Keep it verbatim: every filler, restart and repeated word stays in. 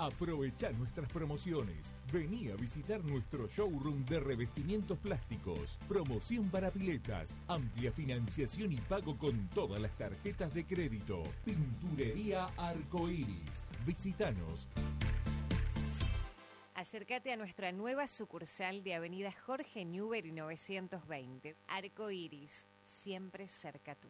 Aprovecha nuestras promociones. Vení a visitar nuestro showroom de revestimientos plásticos. Promoción para piletas. Amplia financiación y pago con todas las tarjetas de crédito. Pinturería Arcoiris. Visítanos. Acércate a nuestra nueva sucursal de Avenida Jorge Newbery novecientos veinte. Arcoiris, siempre cerca tuyo.